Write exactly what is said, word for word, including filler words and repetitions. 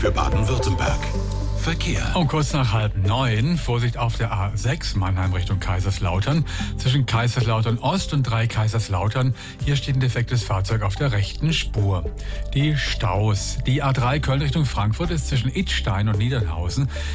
für Baden-Württemberg. Verkehr. Um kurz nach halb neun, Vorsicht auf der A sechs Mannheim Richtung Kaiserslautern. Zwischen Kaiserslautern Ost und drei Kaiserslautern. Hier steht ein defektes Fahrzeug auf der rechten Spur. Die Staus. Die A drei Köln Richtung Frankfurt ist zwischen Idstein und Niedernhausen.